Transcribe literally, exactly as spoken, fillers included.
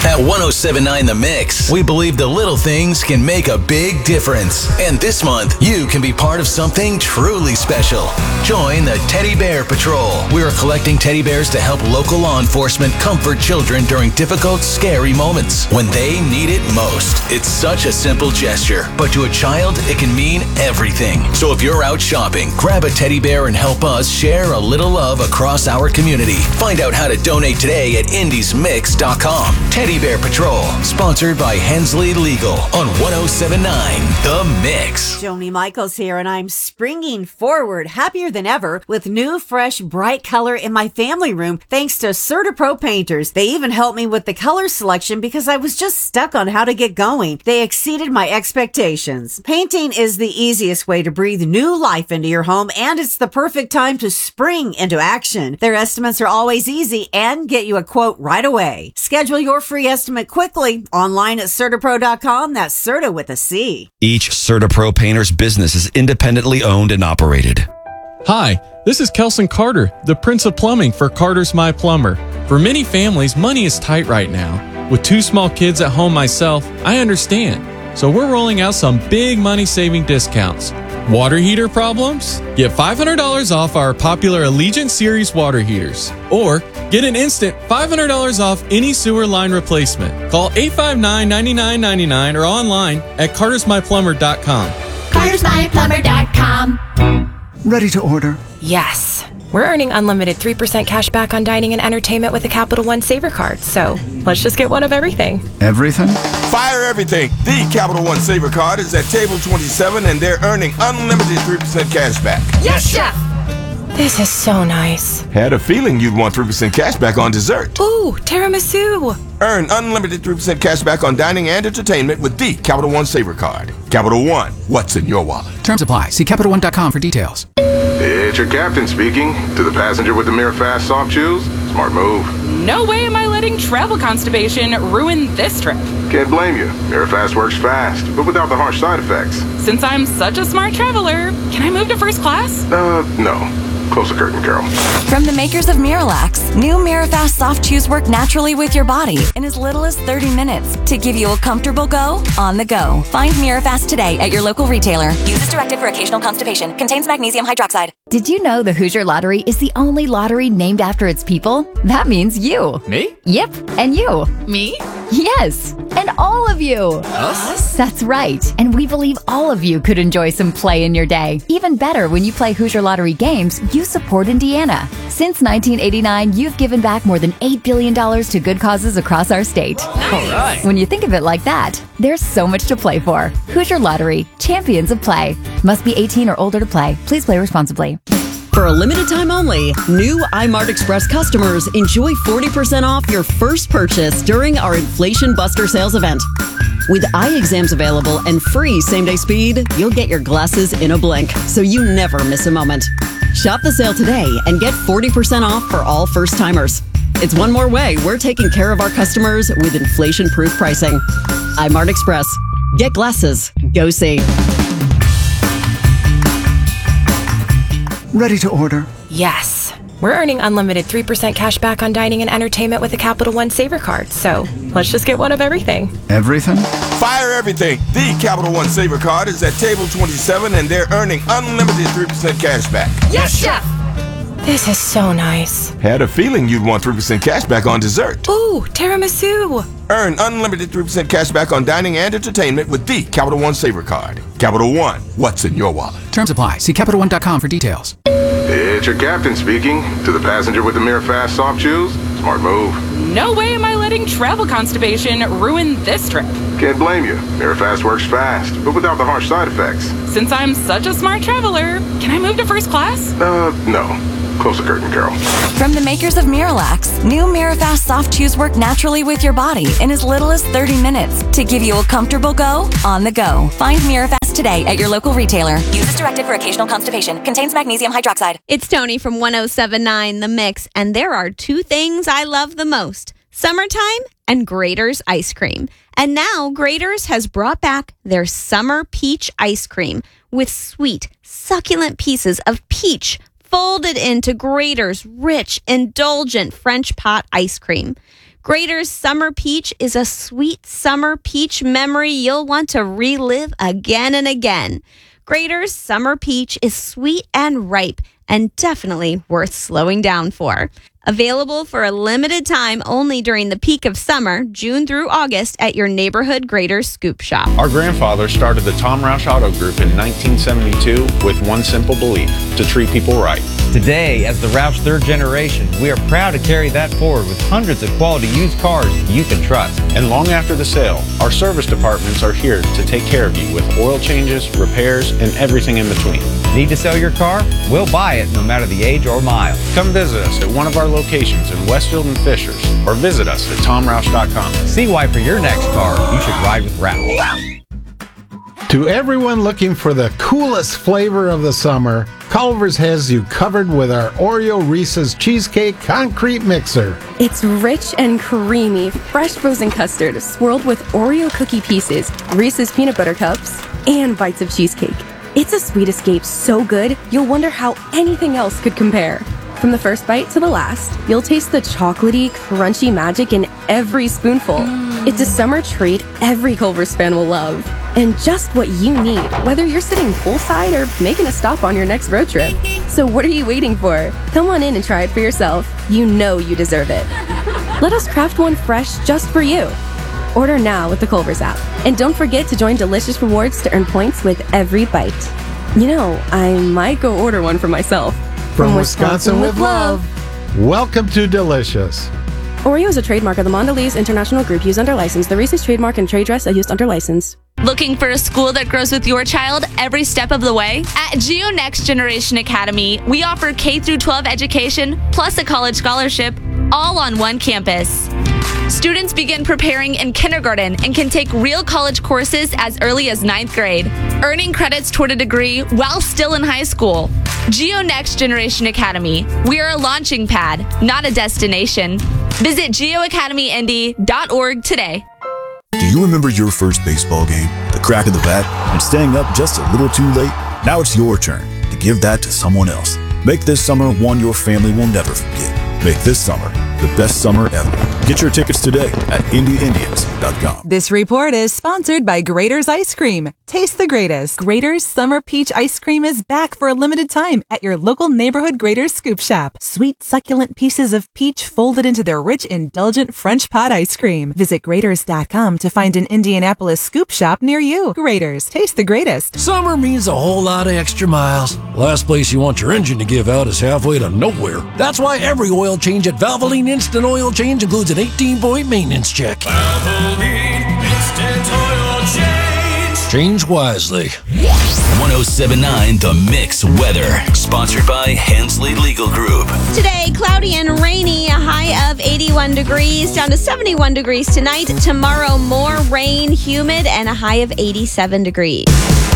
At one oh seven point nine The Mix, we believe the little things can make a big difference. And this month, you can be part of something truly special. Join the Teddy Bear Patrol. We are collecting teddy bears to help local law enforcement comfort children during difficult, scary moments when they need it most. It's such a simple gesture, but to a child, it can mean everything. So if you're out shopping, grab a teddy bear and help us share a little love across our community. Find out how to donate today at indies mix dot com. Teddy Bear Patrol, sponsored by Hensley Legal on one oh seven point nine The Mix. Joni Michaels here, and I'm springing forward, happier than ever, with new, fresh, bright color in my family room, thanks to CertaPro Painters. They even helped me with the color selection because I was just stuck on how to get going. They exceeded my expectations. Painting is the easiest way to breathe new life into your home, and it's the perfect time to spring into action. Their estimates are always easy and get you a quote right away. Schedule your free estimate quickly online at CertaPro dot com. That's Certa with a C. Each CertaPro Painter's business is independently owned and operated. Hi, this is Kelson Carter, the Prince of Plumbing for Carter's My Plumber. For many families, money is tight right now. With two small kids at home myself, I understand. So we're rolling out some big money-saving discounts. Water heater problems? Get five hundred dollars off our popular Allegiant Series water heaters. Or get an instant five hundred dollars off any sewer line replacement. Call eight five nine, nine nine nine nine or online at carters my plumber dot com. carters my plumber dot com. Ready to order? Yes. We're earning unlimited three percent cash back on dining and entertainment with a Capital One Saver card. So let's just get one of everything. Everything? Fire everything. The Capital One Saver card is at table twenty-seven and they're earning unlimited three percent cash back. Yes, Chef! This is so nice. Had a feeling you'd want three percent cash back on dessert. Ooh, tiramisu. Earn unlimited three percent cash back on dining and entertainment with the Capital One Saver card. Capital One, what's in your wallet? Terms apply. See capital one dot com for details. It's your captain speaking. To the passenger with the MiraFast soft chews, smart move. No way am I letting travel constipation ruin this trip. Can't blame you. MiraFast works fast, but without the harsh side effects. Since I'm such a smart traveler, can I move to first class? Uh, no. Close the curtain, Carol. From the makers of Miralax, new MiraFast soft chews work naturally with your body in as little as thirty minutes to give you a comfortable go on the go. Find MiraFast today at your local retailer. Use as directed for occasional constipation. Contains magnesium hydroxide. Did you know the Hoosier Lottery is the only lottery named after its people? That means you. Me? Yep, and you. Me? Yes, and all of you. Us? That's right. And we believe all of you could enjoy some play in your day. Even better, when you play Hoosier Lottery games, you support Indiana. Since nineteen eighty-nine, you've given back more than eight billion dollars to good causes across our state. Nice. All right. When you think of it like that, there's so much to play for. Hoosier Lottery, champions of play. Must be eighteen or older to play. Please play responsibly. For a limited time only, new iMart Express customers enjoy forty percent off your first purchase during our Inflation Buster sales event. With eye exams available and free same-day speed, you'll get your glasses in a blink, so you never miss a moment. Shop the sale today and get forty percent off for all first-timers. It's one more way we're taking care of our customers with inflation-proof pricing. iMart Express. Get glasses. Go see. Ready to order? Yes. We're earning unlimited three percent cash back on dining and entertainment with a Capital One Saver card. So let's just get one of everything. Everything? Fire everything. The Capital One Saver card is at table twenty-seven and they're earning unlimited three percent cash back. Yes, Chef! This is so nice. Had a feeling you'd want three percent cash back on dessert. Ooh, tiramisu. Earn unlimited three percent cash back on dining and entertainment with the Capital One Saver card. Capital One, what's in your wallet? Terms apply. See capital one dot com for details. It's your captain speaking. To the passenger with the MiraFast soft chews, smart move. No way am I letting travel constipation ruin this trip. Can't blame you. MiraFast works fast, but without the harsh side effects. Since I'm such a smart traveler, can I move to first class? Uh, no. Close the curtain, Carol. From the makers of Miralax, new MiraFast soft chews work naturally with your body in as little as thirty minutes to give you a comfortable go on the go. Find MiraFast today at your local retailer. Use as directed for occasional constipation. Contains magnesium hydroxide. It's Tony from one oh seven point nine The Mix, and there are two things I love the most: summertime and Grater's ice cream. And now Grater's has brought back their summer peach ice cream with sweet, succulent pieces of peach folded into Grater's rich, indulgent French pot ice cream. Graeter's Summer Peach is a sweet summer peach memory you'll want to relive again and again. Graeter's Summer Peach is sweet and ripe and definitely worth slowing down for. Available for a limited time only during the peak of summer, June through August, at your neighborhood Graeter's Scoop Shop. Our grandfather started the Tom Roush Auto Group in nineteen seventy-two with one simple belief: to treat people right. Today, as the Roush third generation, we are proud to carry that forward with hundreds of quality used cars you can trust. And long after the sale, our service departments are here to take care of you with oil changes, repairs, and everything in between. Need to sell your car? We'll buy it no matter the age or mile. Come visit us at one of our locations in Westfield and Fishers, or visit us at tom roush dot com. See why for your next car, you should ride with Roush. To everyone looking for the coolest flavor of the summer, Culver's has you covered with our Oreo Reese's Cheesecake Concrete Mixer. It's rich and creamy, fresh frozen custard swirled with Oreo cookie pieces, Reese's peanut butter cups, and bites of cheesecake. It's a sweet escape so good, you'll wonder how anything else could compare. From the first bite to the last, you'll taste the chocolatey, crunchy magic in every spoonful. Mm. It's a summer treat every Culver's fan will love. And just what you need, whether you're sitting poolside or making a stop on your next road trip. So what are you waiting for? Come on in and try it for yourself. You know you deserve it. Let us craft one fresh just for you. Order now with the Culver's app. And don't forget to join Delicious Rewards to earn points with every bite. You know, I might go order one for myself. From, From Wisconsin, Wisconsin with love. Welcome to Delicious. Oreo is a trademark of the Mondelez International Group used under license. The Reese's trademark and trade dress are used under license. Looking for a school that grows with your child every step of the way? At Geo Next Generation Academy, we offer K through twelve education plus a college scholarship, all on one campus. Students begin preparing in kindergarten and can take real college courses as early as ninth grade, earning credits toward a degree while still in high school. Geo Next Generation Academy. We are a launching pad, not a destination. Visit geo academy indy dot org today. Do you remember your first baseball game? The crack of the bat and staying up just a little too late? Now it's your turn to give that to someone else. Make this summer one your family will never forget. Make this summer the best summer ever. Get your tickets today at indy indians dot com. This report is sponsored by Graeter's Ice Cream. Taste the greatest. Graeter's Summer Peach Ice Cream is back for a limited time at your local neighborhood Graeter's Scoop Shop. Sweet, succulent pieces of peach folded into their rich, indulgent French pot ice cream. Visit Graeters dot com to find an Indianapolis Scoop Shop near you. Graeter's. Taste the greatest. Summer means a whole lot of extra miles. Last place you want your engine to give out is halfway to nowhere. That's why every oil change at Valvoline Instant Oil Change includes an eighteen-point maintenance check. Valvoline Instant Oil Change. Change wisely. one oh seven point nine The Mix Weather. Sponsored by Hensley Legal Group. Today, cloudy and rainy, a high of eighty-one degrees, down to seventy-one degrees tonight. Tomorrow, more rain, humid, and a high of eighty-seven degrees.